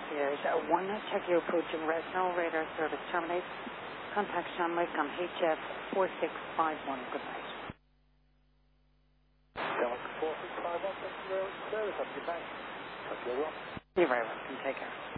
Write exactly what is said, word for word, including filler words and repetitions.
concierge. Uh, one Tokyo approaching Resno, radar service terminates. Contact Shanghai on H F four six five one. Good night. Galaxy four six five one, thank you very much, sir. Have a good night. Thank you, everyone. You're very welcome. Take care.